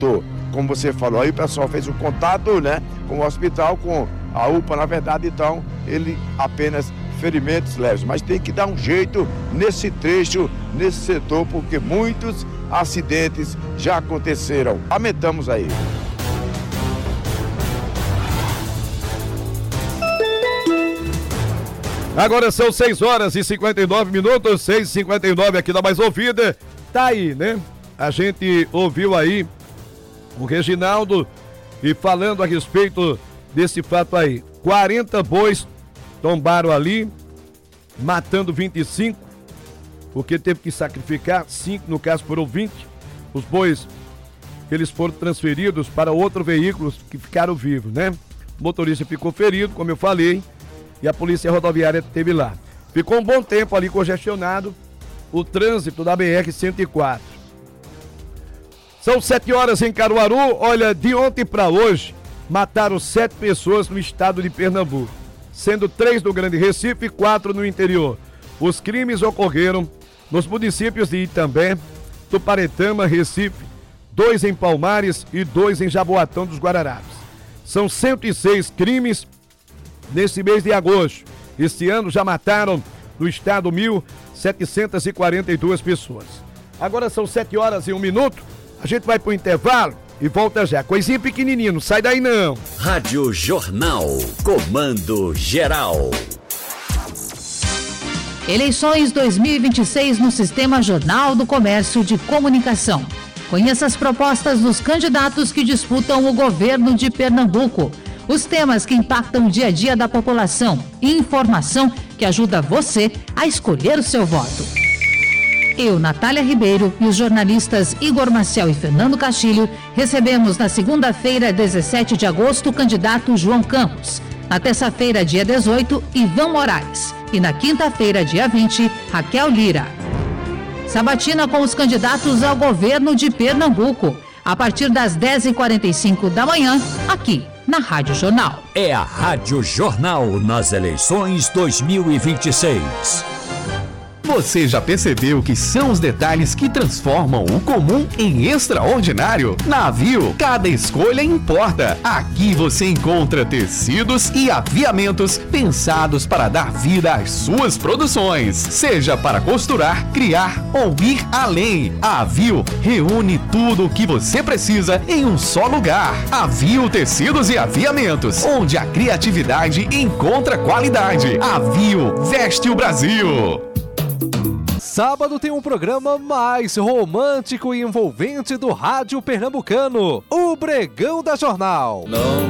Como você falou aí, o pessoal fez um contato, né, com o hospital, com a UPA, na verdade, então, ele apenas ferimentos leves. Mas tem que dar um jeito nesse trecho, nesse setor, porque muitos acidentes já aconteceram. Lamentamos aí. Agora são 6h59, 6h59 aqui da Mais Ouvida. Tá aí, né? A gente ouviu aí o Reginaldo e falando a respeito desse fato aí. 40 bois tombaram ali, matando 25, porque teve que sacrificar 5, no caso foram 20. Os bois, eles foram transferidos para outro veículo que ficaram vivos, né? O motorista ficou ferido, como eu falei, e a polícia rodoviária esteve lá. Ficou um bom tempo ali congestionado o trânsito da BR-104. São 7 horas em Caruaru. Olha, de ontem para hoje, mataram 7 pessoas no estado de Pernambuco, sendo 3 no Grande Recife e 4 no interior. Os crimes ocorreram nos municípios de Itambé, Tuparetama, Recife, 2 em Palmares e 2 em Jaboatão dos Guararapes. São 106 crimes nesse mês de agosto. Este ano já mataram no estado 1.742 pessoas. Agora são 7 horas e 1 minuto. A gente vai pro intervalo e volta já. Coisinha pequenininha, não sai daí não. Rádio Jornal, comando geral. Eleições 2026 no Sistema Jornal do Comércio de Comunicação. Conheça as propostas dos candidatos que disputam o governo de Pernambuco. Os temas que impactam o dia a dia da população e informação que ajuda você a escolher o seu voto. Eu, Natália Ribeiro, e os jornalistas Igor Maciel e Fernando Castilho recebemos na segunda-feira, 17 de agosto, o candidato João Campos. Na terça-feira, dia 18, Ivan Moraes. E na quinta-feira, dia 20, Raquel Lira. Sabatina com os candidatos ao governo de Pernambuco. A partir das 10h45 da manhã, aqui na Rádio Jornal. É a Rádio Jornal nas eleições 2026. Você já percebeu o que são os detalhes que transformam o comum em extraordinário? Na Aviu, cada escolha importa. Aqui você encontra tecidos e aviamentos pensados para dar vida às suas produções. Seja para costurar, criar ou ir além. A Aviu reúne tudo o que você precisa em um só lugar. Aviu Tecidos e Aviamentos, onde a criatividade encontra qualidade. Aviu veste o Brasil. Sábado tem um programa mais romântico e envolvente do rádio pernambucano, o Bregão da Jornal. Não